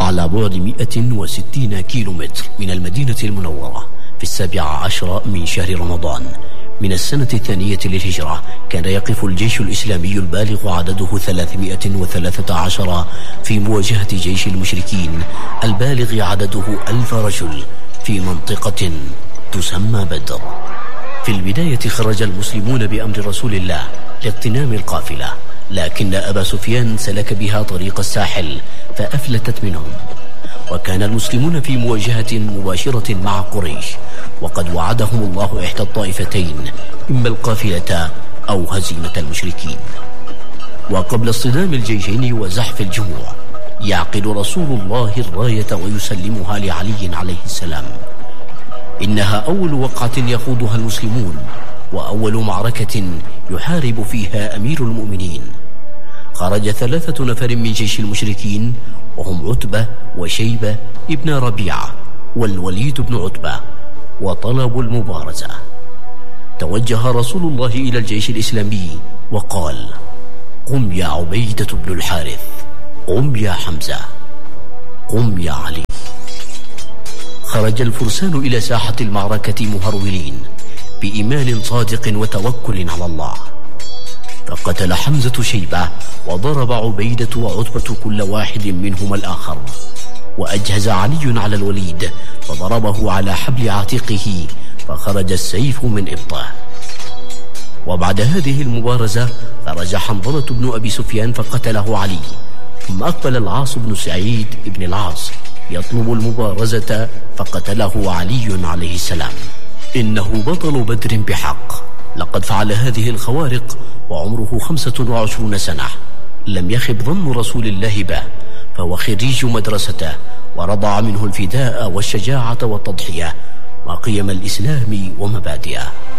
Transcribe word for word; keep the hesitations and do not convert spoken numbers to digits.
على بعد مئة وستين كيلو متر من المدينة المنورة في السابع عشر من شهر رمضان من السنة الثانية للهجرة، كان يقف الجيش الإسلامي البالغ عدده ثلاثمائة وثلاثة عشر في مواجهة جيش المشركين البالغ عدده ألف رجل في منطقة تسمى بدر. في البداية خرج المسلمون بأمر رسول الله لاغتنام القافلة، لكن أبا سفيان سلك بها طريق الساحل فأفلتت منهم، وكان المسلمون في مواجهة مباشرة مع قريش، وقد وعدهم الله إحدى الطائفتين، إما القافلة أو هزيمة المشركين. وقبل اصطدام الجيشين وزحف الجموع يعقد رسول الله الراية ويسلمها لعلي عليه السلام. إنها أول وقعة يخوضها المسلمون، وأول معركة يحارب فيها أمير المؤمنين. خرج ثلاثة نفر من جيش المشركين، وهم عتبة وشيبة ابن ربيعة والوليد بن عتبة، وطلبوا المبارزة. توجه رسول الله إلى الجيش الإسلامي وقال: قم يا عبيدة بن الحارث، قم يا حمزة، قم يا علي. خرج الفرسان إلى ساحة المعركة مهرولين بإيمان صادق وتوكل على الله، فقتل حمزة شيبة وضرب عبيدة وعتبة كل واحد منهما الآخر، وأجهز علي على الوليد فضربه على حبل عاتقه فخرج السيف من إبطه. وبعد هذه المبارزة خرج حنظلة بن أبي سفيان فقتله علي، ثم أقبل العاص بن سعيد بن العاص يطلب المبارزة فقتله علي عليه السلام. إنه بطل بدر بحق، لقد فعل هذه الخوارق وعمره خمسة وعشرون سنة. لم يخب ظن رسول الله به، فهو خريج مدرسته ورضع منه الفداء والشجاعة والتضحية وقيم الإسلام ومبادئه.